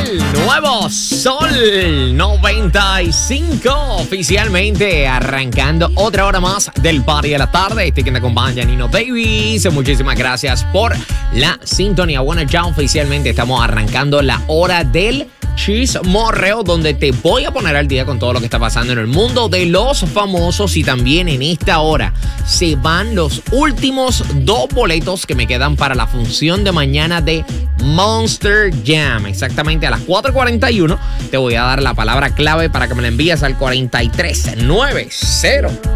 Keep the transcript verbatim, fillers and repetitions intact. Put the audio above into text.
el nuevo Sol noventa y cinco, oficialmente arrancando otra hora más del party de la tarde. Este que me acompaña, Nino Davis. Muchísimas gracias por la sintonía. Bueno, ya oficialmente estamos arrancando la hora del chismorreo, donde te voy a poner al día con todo lo que está pasando en el mundo de los famosos. Y también en esta hora se van los últimos dos boletos que me quedan para la función de mañana de Monster Jam. Exactamente a las cuatro y cuarenta y uno te voy a dar la palabra clave para que me la envíes al cuatro tres nueve cero.